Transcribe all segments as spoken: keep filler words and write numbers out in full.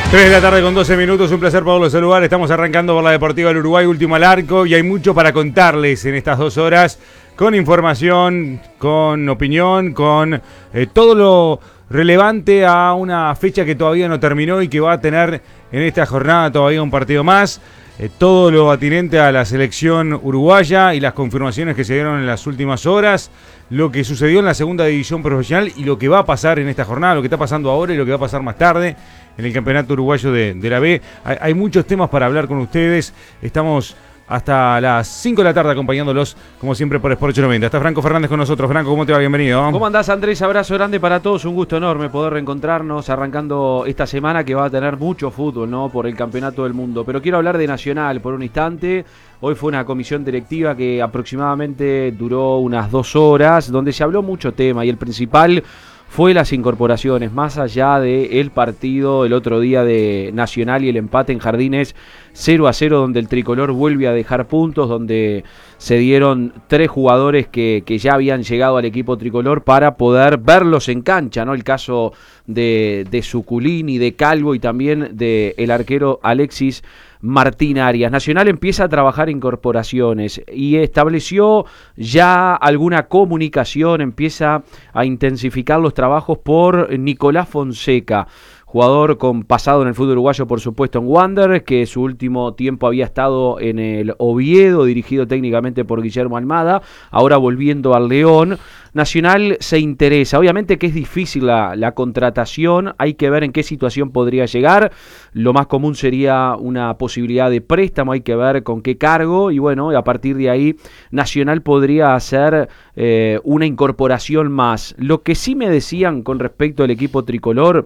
tres de la tarde con doce minutos, un placer poderlo saludar. Estamos arrancando por la Deportiva del Uruguay, último al arco, y hay mucho para contarles en estas dos horas, con información, con opinión, con eh, todo lo relevante a una fecha que todavía no terminó y que va a tener en esta jornada todavía un partido más. Eh, todo lo atinente a la selección uruguaya y las confirmaciones que se dieron en las últimas horas, lo que sucedió en la segunda división profesional y lo que va a pasar en esta jornada, lo que está pasando ahora y lo que va a pasar más tarde en el campeonato uruguayo de, de la B. Hay, hay muchos temas para hablar con ustedes. Estamos hasta las cinco de la tarde acompañándolos, como siempre, por Sport ochocientos noventa. Está Franco Fernández con nosotros. Franco, ¿cómo te va? Bienvenido. ¿Cómo andás, Andrés? Abrazo grande para todos. Un gusto enorme poder reencontrarnos arrancando esta semana que va a tener mucho fútbol, ¿no? Por el campeonato del mundo. Pero quiero hablar de Nacional por un instante. Hoy fue una comisión directiva que aproximadamente duró unas dos horas, donde se habló mucho tema, y el principal fue las incorporaciones, más allá del partido el otro día de Nacional y el empate en Jardines cero a cero, donde el tricolor vuelve a dejar puntos, donde se dieron tres jugadores que, que ya habían llegado al equipo tricolor para poder verlos en cancha, ¿no? El caso de, de Suculini, de Calvo y también del arquero Alexis Martín Arias. Nacional empieza a trabajar incorporaciones y estableció ya alguna comunicación, empieza a intensificar los trabajos por Nicolás Fonseca, jugador con pasado en el fútbol uruguayo, por supuesto en Wanderers, que su último tiempo había estado en el Oviedo, dirigido técnicamente por Guillermo Almada, ahora volviendo al León. Nacional se interesa, obviamente que es difícil la, la contratación, hay que ver en qué situación podría llegar, lo más común sería una posibilidad de préstamo, hay que ver con qué cargo, y bueno, a partir de ahí Nacional podría hacer eh, una incorporación más. Lo que sí me decían con respecto al equipo tricolor,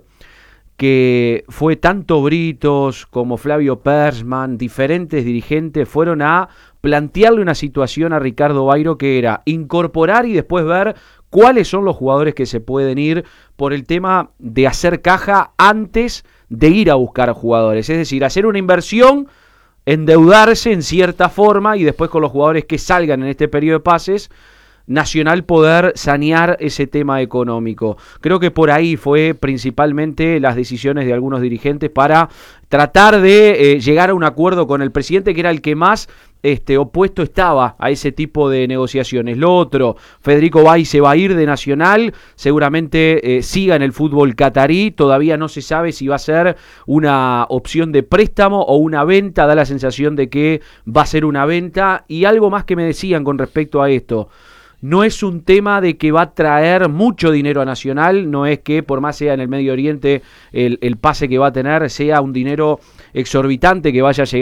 que fue tanto Britos como Flavio Persman, diferentes dirigentes, fueron a plantearle una situación a Ricardo Bairo que era incorporar y después ver cuáles son los jugadores que se pueden ir por el tema de hacer caja antes de ir a buscar jugadores. Es decir, hacer una inversión, endeudarse en cierta forma y después con los jugadores que salgan en este periodo de pases, Nacional poder sanear ese tema económico. Creo que por ahí fue principalmente las decisiones de algunos dirigentes para tratar de eh, llegar a un acuerdo con el presidente, que era el que más este, opuesto estaba a ese tipo de negociaciones. Lo otro, Federico Bay se va a ir de Nacional, seguramente eh, siga en el fútbol catarí, todavía no se sabe si va a ser una opción de préstamo o una venta, da la sensación de que va a ser una venta. Y algo más que me decían con respecto a esto: no es un tema de que va a traer mucho dinero a Nacional, no es que por más sea en el Medio Oriente el, el pase que va a tener sea un dinero exorbitante que vaya a llegar